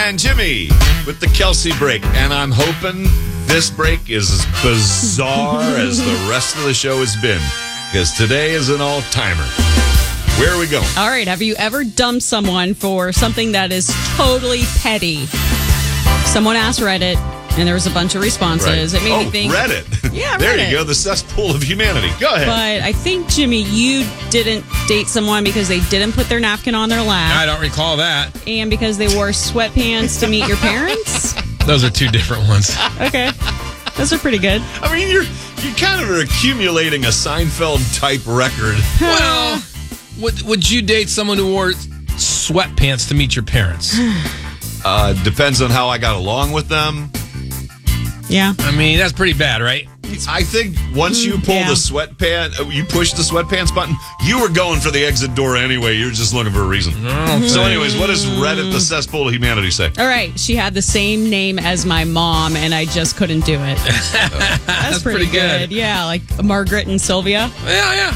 and Jimmy with the Kelsey break. And I'm hoping this break is as bizarre as the rest of the show has been, because today is an all-timer. Where are we going? All right. Have you ever dumped someone for something that is totally petty? Someone asked Reddit, and there was a bunch of responses. Right. It made me think. Reddit. Yeah, there Reddit. you go. The cesspool of humanity. Go ahead. But I think, Jimmy, you didn't date someone because they didn't put their napkin on their lap. I don't recall that. And because they wore sweatpants to meet your parents? Those are two different ones. Okay. Those are pretty good. I mean, you kind of are accumulating a Seinfeld-type record. Well, would you date someone who wore sweatpants to meet your parents? Depends on how I got along with them. Yeah. I mean, that's pretty bad, right? I think once you pull the sweatpants, you push the sweatpants button, you were going for the exit door anyway. You're just looking for a reason. So anyways, what does Reddit, the cesspool of humanity, say? All right. She had the same name as my mom, and I just couldn't do it. That's pretty good. Yeah, like Margaret and Sylvia. Yeah.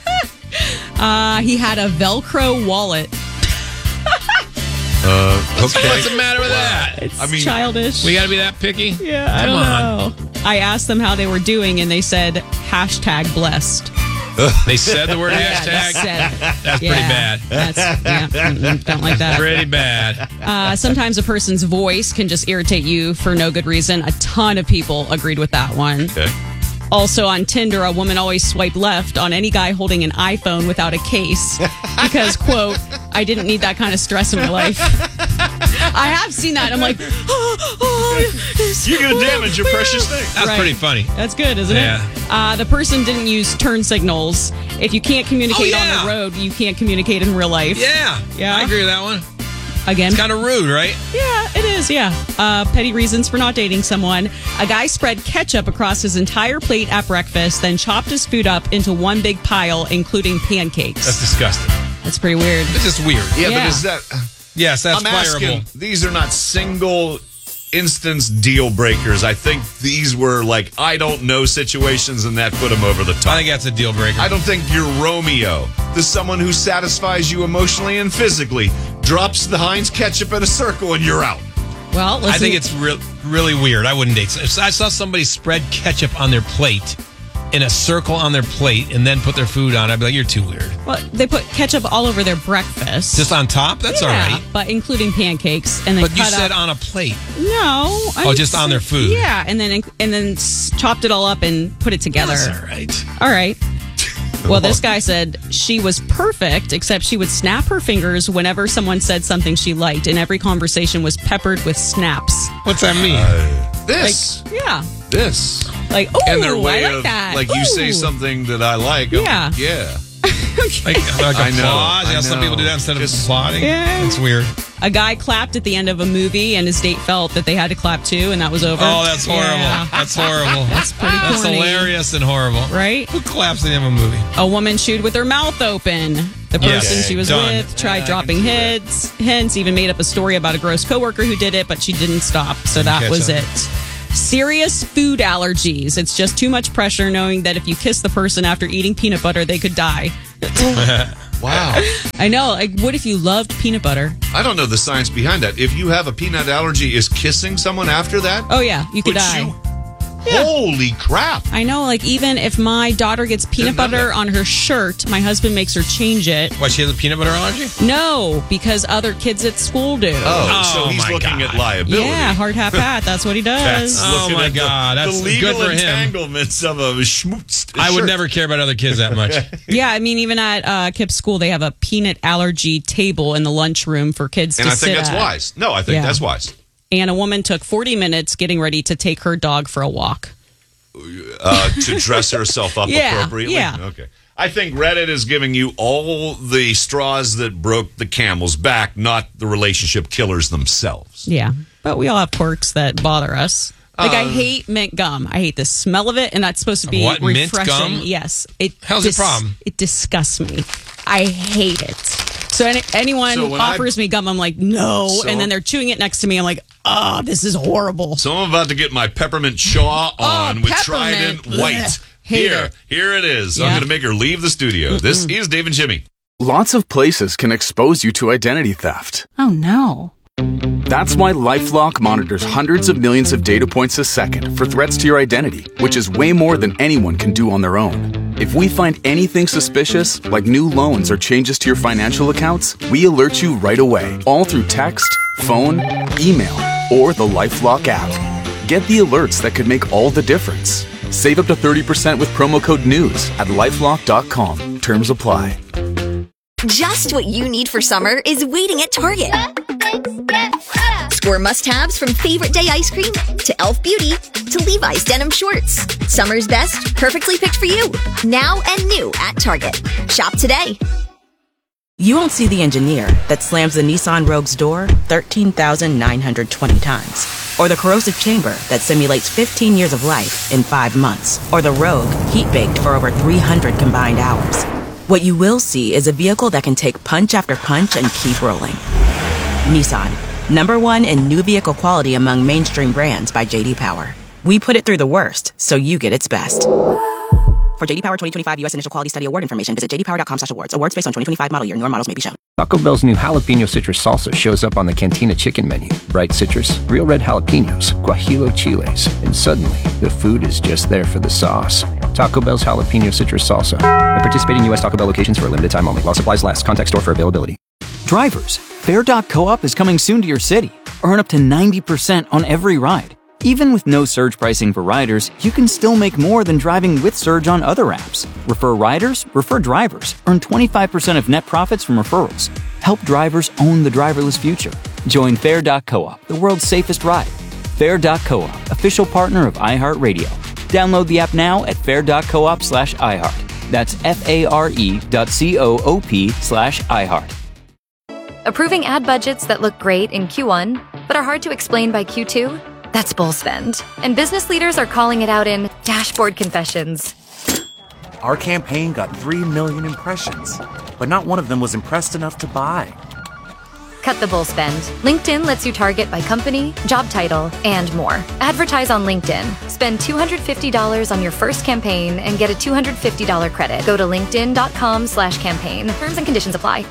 He had a Velcro wallet. Okay. What's the matter with that? It's childish. We got to be that picky? Yeah, I don't know. I asked them how they were doing, and they said #blessed. They said the word hashtag? They said it. That's pretty bad. Don't like that. Pretty bad. Sometimes a person's voice can just irritate you for no good reason. A ton of people agreed with that one. Okay. Also on Tinder, a woman always swiped left on any guy holding an iPhone without a case because, quote, I didn't need that kind of stress in my life. I have seen that. I'm like, you're going to damage your precious thing. That's pretty funny. That's good, isn't it? The person didn't use turn signals. If you can't communicate on the road, you can't communicate in real life. Yeah. I agree with that one. Again, it's kind of rude, right? Yeah, it is, yeah. Petty reasons for not dating someone. A guy spread ketchup across his entire plate at breakfast, then chopped his food up into one big pile, including pancakes. That's disgusting. That's pretty weird. It's just weird. Yeah, but is that... Yes, that's I'm fireable. asking, these are not single instance deal breakers. I think these were like, I don't know situations, and that put them over the top. I think that's a deal breaker. I don't think you're Romeo. There's someone who satisfies you emotionally and physically, drops the Heinz ketchup in a circle, and you're out. Well, listen. I think it's really weird. I wouldn't date. If I saw somebody spread ketchup on their plate, in a circle on their plate, and then put their food on, I'd be like, you're too weird. Well, they put ketchup all over their breakfast. Just on top? That's all right. But including pancakes. And then but you said on a plate. No. Just on their food. Yeah, and then chopped it all up and put it together. That's all right. All right. Well, this guy said she was perfect, except she would snap her fingers whenever someone said something she liked, and every conversation was peppered with snaps. What's that mean? This. Like, yeah. This. Like, oh, and their way I like of, that. like, you say something that I like. Yeah. Yeah. Like I know. applause? You know, some people do that instead of applauding? Yeah. It's weird. A guy clapped at the end of a movie, and his date felt that they had to clap too, and that was over. Oh, that's horrible. Yeah. That's horrible. That's pretty That's corny. hilarious and horrible. Right? Who claps at the end of a movie? A woman chewed with her mouth open. The person she was with tried dropping hints, even made up a story about a gross coworker who did it, but she didn't stop. So that was it. Serious food allergies. It's just too much pressure knowing that if you kiss the person after eating peanut butter, they could die. Wow. I know. Like, what if you loved peanut butter? I don't know the science behind that. If you have a peanut allergy, is kissing someone after that? Oh, yeah. You could die. Holy crap. I know, like, even if my daughter gets peanut butter on her shirt, my husband makes her change it. Why, she has a peanut butter allergy? No, because other kids at school do. So he's looking at liability. Yeah, hard hat pat. That's what he does. Oh, my God. That's the legal good for him. entanglements of a schmutz. I would never care about other kids that much. Yeah, I mean, even at Kip's school, they have a peanut allergy table in the lunchroom for kids to sit at. And I think that's wise. No, I think that's wise. And a woman took 40 minutes getting ready to take her dog for a walk. To dress herself up appropriately? Yeah. Okay. I think Reddit is giving you all the straws that broke the camel's back, not the relationship killers themselves. Yeah. But we all have quirks that bother us. Like, I hate mint gum. I hate the smell of it, and that's supposed to be What, mint refreshing. gum? Yes. How's the problem? It disgusts me. I hate it. So anyone offers me gum, I'm like, no. And then they're chewing it next to me. I'm like, this is horrible. So I'm about to get my peppermint chaw on with peppermint. Trident White. Here it is. I'm going to make her leave the studio. This is Dave and Jimmy. Lots of places can expose you to identity theft. Oh, no. That's why LifeLock monitors hundreds of millions of data points a second for threats to your identity, which is way more than anyone can do on their own. If we find anything suspicious, like new loans or changes to your financial accounts, we alert you right away, all through text, phone, email, or the LifeLock app. Get the alerts that could make all the difference. Save up to 30% with promo code NEWS at LifeLock.com. Terms apply. Just what you need for summer is waiting at Target. Score must-haves from Favorite Day ice cream to Elf Beauty to Levi's denim shorts. Summer's best, perfectly picked for you. Now and new at Target. Shop today. You won't see the engineer that slams the Nissan Rogue's door 13,920 times. Or the corrosive chamber that simulates 15 years of life in 5 months. Or the Rogue heat-baked for over 300 combined hours. What you will see is a vehicle that can take punch after punch and keep rolling. Nissan, #1 in new vehicle quality among mainstream brands by J.D. Power. We put it through the worst, so you get its best. For J.D. Power 2025 U.S. Initial Quality Study Award information, visit jdpower.com/awards. Awards based on 2025 model year. Newer models may be shown. Taco Bell's new jalapeno citrus salsa shows up on the Cantina chicken menu. Bright citrus, real red jalapenos, guajillo chiles, and suddenly the food is just there for the sauce. Taco Bell's jalapeno citrus salsa. At participating U.S. Taco Bell locations for a limited time only. While supplies last. Contact store for availability. Drivers, Fare.coop is coming soon to your city. Earn up to 90% on every ride. Even with no surge pricing for riders, you can still make more than driving with Surge on other apps. Refer riders, refer drivers. Earn 25% of net profits from referrals. Help drivers own the driverless future. Join Fare.coop, the world's safest ride. Fare.coop, official partner of iHeartRadio. Download the app now at fare.coop/iHeart. That's FARE.coop/iHeart. Approving ad budgets that look great in Q1, but are hard to explain by Q2? That's bull spend. And business leaders are calling it out in Dashboard Confessions. Our campaign got 3 million impressions, but not one of them was impressed enough to buy. Cut the bull spend. LinkedIn lets you target by company, job title, and more. Advertise on LinkedIn. Spend $250 on your first campaign and get a $250 credit. Go to linkedin.com/campaign. Terms and conditions apply.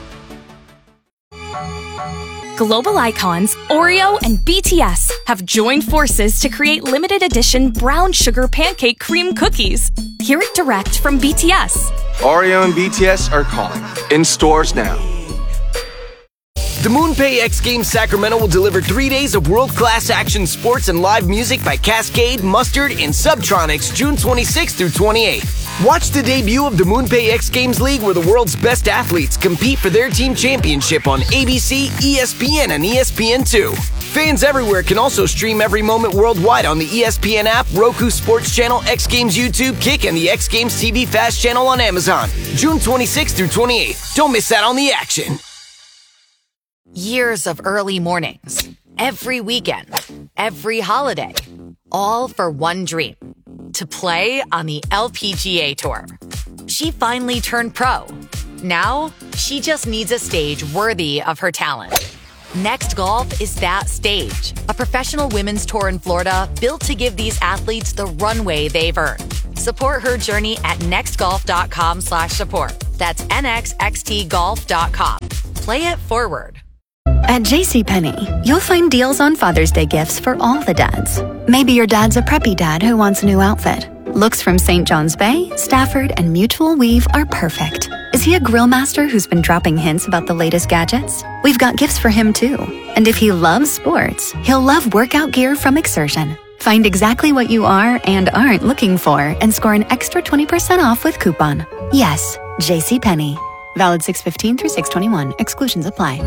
Global icons Oreo and BTS have joined forces to create limited edition brown sugar pancake cream cookies. Hear it direct from BTS. Oreo and BTS are calling. In stores now. The MoonPay X Games Sacramento will deliver 3 days of world-class action sports and live music by Cascade, Mustard, and Subtronics June 26th through 28th. Watch the debut of the MoonPay X Games League where the world's best athletes compete for their team championship on ABC, ESPN, and ESPN2. Fans everywhere can also stream every moment worldwide on the ESPN app, Roku Sports Channel, X Games YouTube, Kick, and the X Games TV Fast channel on Amazon. June 26th through 28th. Don't miss out on the action. Years of early mornings, every weekend, every holiday, all for one dream, to play on the LPGA Tour. She finally turned pro. Now, she just needs a stage worthy of her talent. Next Golf is that stage, a professional women's tour in Florida built to give these athletes the runway they've earned. Support her journey at nextgolf.com/support. That's nxxtgolf.com. Play it forward. At JCPenney, you'll find deals on Father's Day gifts for all the dads. Maybe your dad's a preppy dad who wants a new outfit. Looks from St. John's Bay, Stafford, and Mutual Weave are perfect. Is he a grill master who's been dropping hints about the latest gadgets? We've got gifts for him too. And if he loves sports, he'll love workout gear from Exertion. Find exactly what you are and aren't looking for and score an extra 20% off with coupon. Yes, JCPenney. Valid 6/15 through 6/21. Exclusions apply.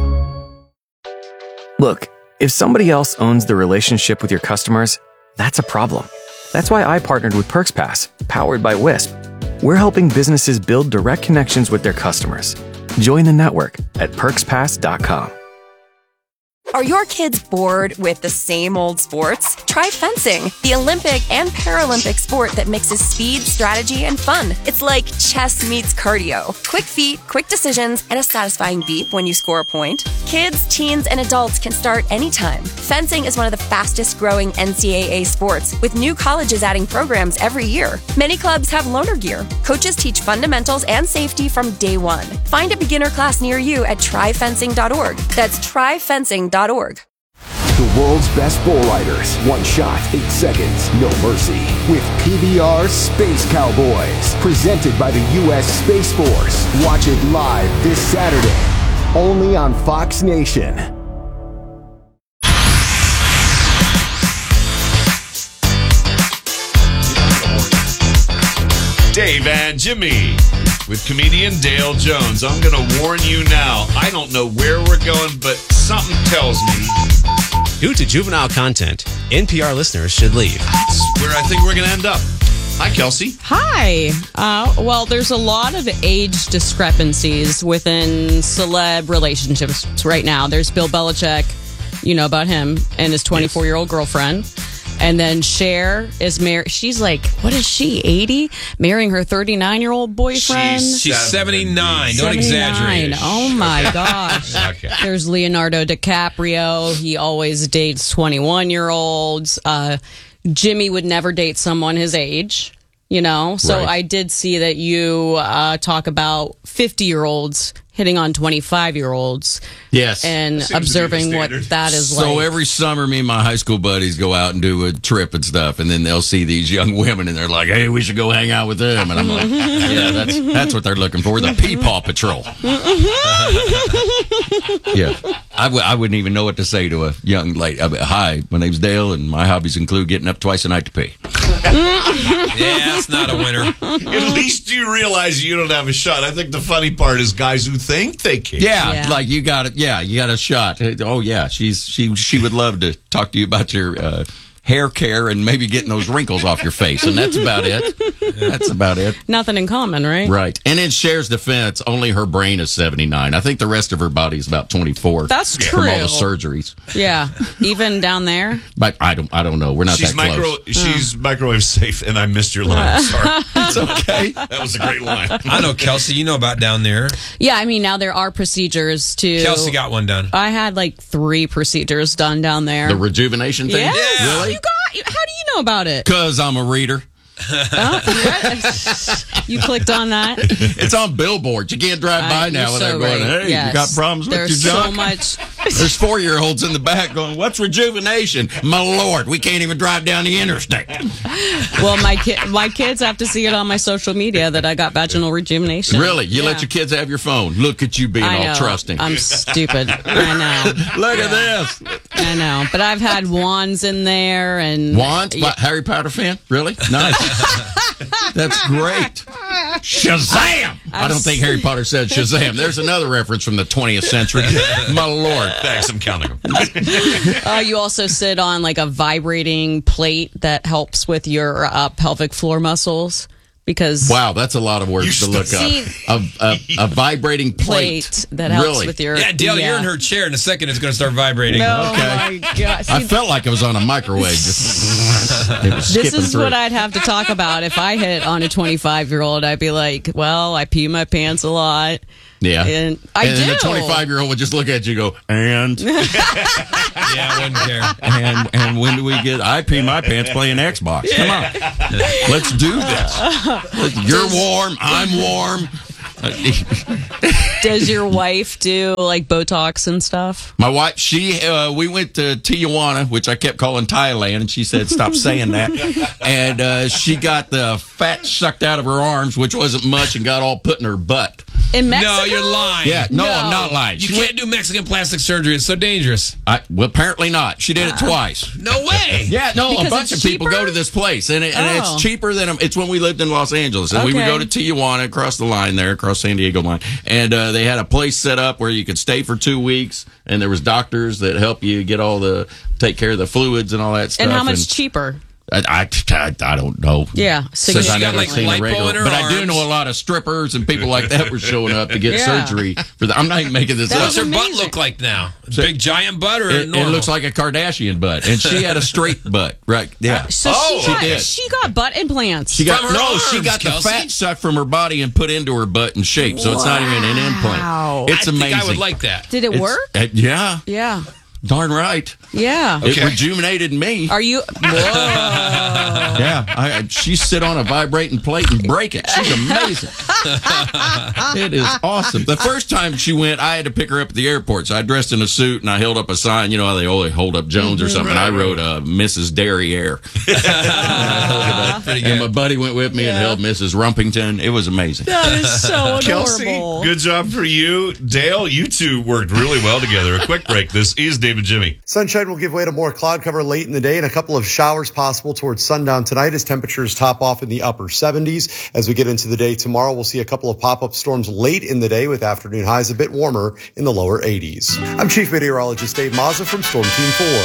Look, if somebody else owns the relationship with your customers, that's a problem. That's why I partnered with PerksPass, powered by Wisp. We're helping businesses build direct connections with their customers. Join the network at perkspass.com. Are your kids bored with the same old sports? Try fencing, the Olympic and Paralympic sport that mixes speed, strategy, and fun. It's like chess meets cardio. Quick feet, quick decisions, and a satisfying beep when you score a point. Kids, teens, and adults can start anytime. Fencing is one of the fastest growing NCAA sports, with new colleges adding programs every year. Many clubs have loaner gear. Coaches teach fundamentals and safety from day one. Find a beginner class near you at tryfencing.org. That's tryfencing.org. The world's best bull riders. One shot, 8 seconds, no mercy. With PBR Space Cowboys. Presented by the U.S. Space Force. Watch it live this Saturday. Only on Fox Nation. Dave and Jimmy with comedian Dale Jones. I'm going to warn you now. I don't know where we're going, but something tells me. Due to juvenile content, NPR listeners should leave. That's where I think we're going to end up. Hi, Kelsey. Hi. Well, there's a lot of age discrepancies within celeb relationships right now. There's Bill Belichick, you know about him, and his 24-year-old girlfriend. And then Cher is married. She's like, what is she, 80? Marrying her 39-year-old boyfriend? She's 79. Don't exaggerate. Oh, my gosh. Okay. There's Leonardo DiCaprio. He always dates 21-year-olds. Jimmy would never date someone his age, you know? So Right. I did see that you talk about 50-year-olds hitting on 25-year-olds. Yes. And observing what that is like. So every summer, me and my high school buddies go out and do a trip and stuff, and then they'll see these young women, and they're like, hey, we should go hang out with them. And I'm like, yeah, that's what they're looking for, the Peepaw Patrol. Yeah. I wouldn't even know what to say to a young lady. Hi, my name's Dale, and my hobbies include getting up twice a night to pee. Yeah, that's not a winner. At least you realize you don't have a shot. I think the funny part is guys who think they can. Yeah, like you got it. Yeah, you got a shot. Oh yeah, she would love to talk to you about your hair care and maybe getting those wrinkles off your face, and that's about it. That's about it. Nothing in common, right? Right. And in Cher's defense, only her brain is 79. I think the rest of her body is about 24. That's from all the true. surgeries. Yeah, even down there. But I don't know. We're not She's that close. She's microwave safe, and I missed your line. Sorry. It's okay. That was a great line. I know, Kelsey, you know about down there. Yeah, I mean, now there are procedures to. Kelsey got one done. I had like 3 procedures done down there. The rejuvenation thing? Yeah. Really? How do you know about it? Because I'm a reader. You clicked on that? It's on billboards. You can't drive by now you're without so going, right. hey, Yes. you got problems with There's your so junk? much. There's 4-year-olds in the back going, what's rejuvenation? My Lord, we can't even drive down the interstate. Well, my kids have to see it on my social media that I got vaginal rejuvenation. Really? You let your kids have your phone. Look at you being I all know. trusting. I'm stupid. I know. Look at this. I know. But I've had wands in there and Wands? What, Harry Potter fan? Really? Nice. That's great. Shazam! I don't think Harry Potter said Shazam. There's another reference from the 20th century. My Lord. Thanks, I'm counting them. You also sit on like a vibrating plate that helps with your pelvic floor muscles. Because wow, that's a lot of words to look See, up. A vibrating plate that helps really? with your Dale, you're in her chair. In a second, it's going to start vibrating. No, Okay. my God. I felt like I was on a microwave. It was This skipping is through. what I'd have to talk about if I hit on a 25-year-old. I'd be like, well, I pee my pants a lot. Yeah. And I then do. the 25-year-old would just look at you and go, and? Yeah, I wouldn't care. And when do we get, I pee my pants playing Xbox. Come on. Let's do this. You're warm. I'm warm. Does your wife do like Botox and stuff? My wife, we went to Tijuana, which I kept calling Thailand, and she said, stop saying that. And she got the fat sucked out of her arms, which wasn't much, and got all put in her butt. In Mexico? No, you're lying. Yeah, no, I'm not lying. You can't do Mexican plastic surgery. It's so dangerous. Well, apparently not. She did it twice. No way. Yeah, no, Because a bunch of it's people cheaper? go to this place, and Oh. it's cheaper than it's when we lived in Los Angeles, and we would Okay. go to Tijuana across the line there, across San Diego line, and they had a place set up where you could stay for 2 weeks, and there was doctors that help you get take care of the fluids and all that stuff. And how much cheaper? I don't know. Yeah, Since I never like seen lipo a regular, in her but I do arms. know a lot of strippers and people like that were showing up to get Yeah. surgery for that. I'm not even making this up. What's her butt look like now? Big giant butt or It normal? looks like a Kardashian butt, and she had a straight butt, right? Yeah. So she got butt implants. She got From her she arms, got the Kelsey. fat sucked from her body and put into her butt and shape, so it's not even an implant. It's I amazing. think I would like that. Did it work? Yeah. Yeah. Darn right. Yeah. It rejuvenated me. Are you? Whoa. Yeah. She sit on a vibrating plate and break it. She's amazing. It is awesome. The first time she went, I had to pick her up at the airport. So I dressed in a suit and I held up a sign. You know how they always hold up Jones or something. I wrote Mrs. Derriere. And my buddy went with me and held Mrs. Rumpington. It was amazing. That is so adorable. Kelsey, good job for you. Dale, you two worked really well together. A quick break. This is David Jimmy. Sunshine will give way to more cloud cover late in the day and a couple of showers possible towards sundown tonight as temperatures top off in the upper 70s. As we get into the day tomorrow, we'll see a couple of pop-up storms late in the day with afternoon highs a bit warmer in the lower 80s. I'm Chief Meteorologist Dave Mazza from Storm Team 4.